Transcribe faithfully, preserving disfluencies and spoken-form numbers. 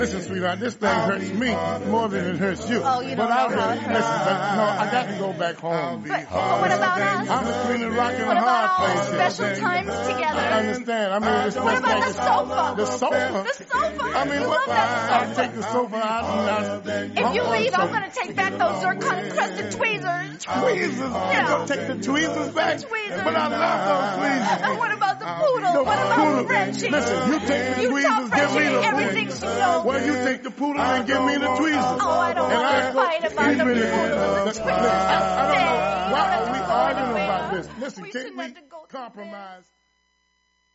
Listen, sweetheart, this thing hurts me more than it hurts you. Oh, you don't but I know how it listen, hurts. but, no, I got to go back home. But, but what about us? I'm between the rock and What the hard about all place the here. special times together? I understand. I mean, it's What about the sofa? The sofa? The sofa. I mean, you what? love that I'll sofa. take the sofa out and I'll... If you leave, I'm going to take back those zircon-crusted tweezers. Tweezers? Yeah. You gonna take the tweezers back? The tweezers. But I love those tweezers. And what about the poodle? No, what about poodle. Frenchie? Listen, you take the you tweezers, tell give me Frenchie the everything tweezers. she knows. Well, you take the poodle and give me the tweezers. Oh, I don't And want I to go- fight about You the really- poodle and the Listen, tweezers. I, I don't know. Why Stay. are we Don't arguing go about anywhere. this? Listen, We can't shouldn't we have to go through compromise?